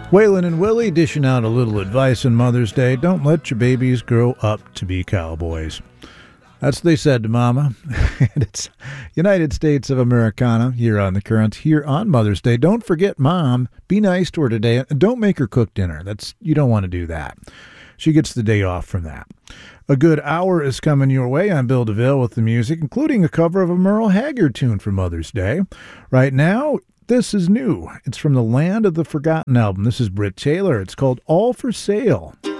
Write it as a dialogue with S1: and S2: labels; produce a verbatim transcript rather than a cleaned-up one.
S1: Waylon and Willie dishing out a little advice on Mother's Day. Don't let your babies grow up to be cowboys. That's what they said to Mama. And it's United States of Americana here on The Current, here on Mother's Day. Don't forget Mom. Be nice to her today. And don't make her cook dinner. That's You don't want to do that. She gets the day off from that. A good hour is coming your way. I'm Bill DeVille with the music, including a cover of a Merle Haggard tune for Mother's Day. Right now, this is new. It's from the Land of the Forgotten album. This is Britt Taylor. It's called All for Sale.